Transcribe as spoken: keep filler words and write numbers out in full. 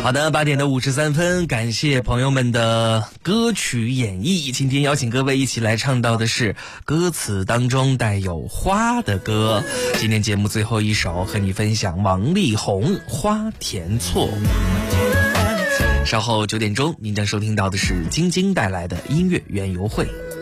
好的，八点的五十三分，感谢朋友们的歌曲演绎。今天邀请各位一起来唱到的是歌词当中带有花的歌。今天节目最后一首和你分享王力宏《花田错》。稍后九点钟，您将收听到的是晶晶带来的音乐园游会。